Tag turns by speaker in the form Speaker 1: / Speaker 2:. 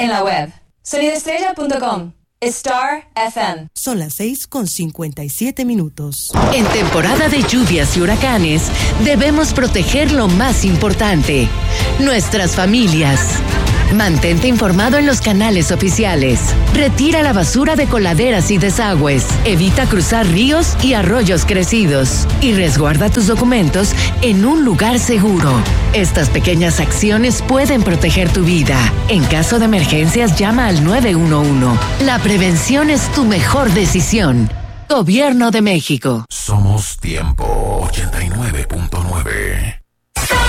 Speaker 1: en la web. Sonidoestrella.com. Star FM.
Speaker 2: Son las 6:57.
Speaker 3: En temporada de lluvias y huracanes, debemos proteger lo más importante: nuestras familias. Mantente informado en los canales oficiales. Retira la basura de coladeras y desagües. Evita cruzar ríos y arroyos crecidos. Y resguarda tus documentos en un lugar seguro. Estas pequeñas acciones pueden proteger tu vida. En caso de emergencias, llama al 911. La prevención es tu mejor decisión. Gobierno de México.
Speaker 4: Somos Tiempo 89.9.